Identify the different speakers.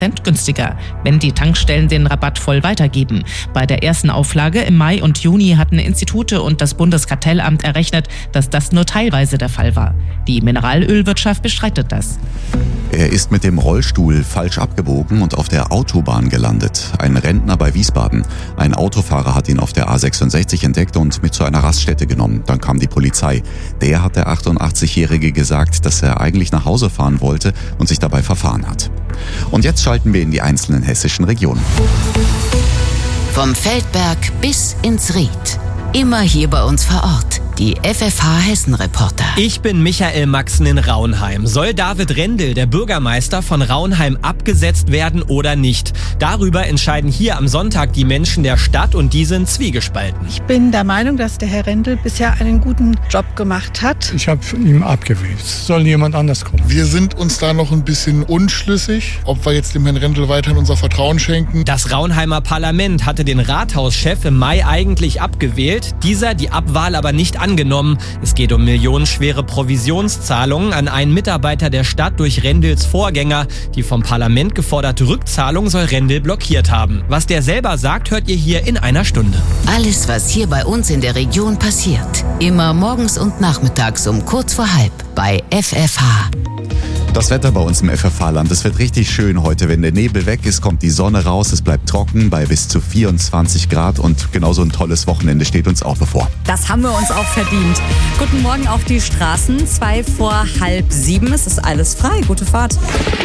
Speaker 1: günstiger, wenn die Tankstellen den Rabatt voll weitergeben. Bei der ersten Auflage im Mai und Juni hatten Institute und das Bundeskartellamt errechnet, dass das nur teilweise der Fall war. Die Mineralölwirtschaft bestreitet das.
Speaker 2: Er ist mit dem Rollstuhl falsch abgebogen und auf der Autobahn gelandet. Ein Rentner bei Wiesbaden. Ein Autofahrer hat ihn auf der A66 entdeckt und mit zu einer Raststätte genommen. Dann kam die Polizei. Der hat der 88-Jährige gesagt, dass er eigentlich nach Hause fahren wollte und sich dabei verfahren hat. Und jetzt schalten wir in die einzelnen hessischen Regionen.
Speaker 3: Vom Feldberg bis ins Ried. Immer hier bei uns vor Ort. Die FFH Hessen-Reporter.
Speaker 4: Ich bin Michael Maxen in Raunheim. Soll David Rendel, der Bürgermeister von Raunheim, abgesetzt werden oder nicht? Darüber entscheiden hier am Sonntag die Menschen der Stadt und die sind zwiegespalten.
Speaker 5: Ich bin der Meinung, dass der Herr Rendel bisher einen guten Job gemacht hat.
Speaker 6: Ich habe ihn abgewählt. Es soll jemand anders kommen.
Speaker 7: Wir sind uns da noch ein bisschen unschlüssig, ob wir jetzt dem Herrn Rendel weiterhin unser Vertrauen schenken.
Speaker 4: Das Raunheimer Parlament hatte den Rathauschef im Mai eigentlich abgewählt, dieser die Abwahl aber nicht angenommen. Es geht um millionenschwere Provisionszahlungen an einen Mitarbeiter der Stadt durch Rendels Vorgänger. Die vom Parlament geforderte Rückzahlung soll Rendel blockiert haben. Was der selber sagt, hört ihr hier in einer Stunde.
Speaker 3: Alles, was hier bei uns in der Region passiert. Immer morgens und nachmittags um kurz vor halb bei FFH.
Speaker 2: Das Wetter bei uns im FFH-Land, es wird richtig schön heute. Wenn der Nebel weg ist, kommt die Sonne raus, es bleibt trocken bei bis zu 24 Grad und genauso ein tolles Wochenende steht uns auch bevor.
Speaker 8: Das haben wir uns auch verdient. Guten Morgen auf die Straßen, 6:55. Es ist alles frei. Gute Fahrt.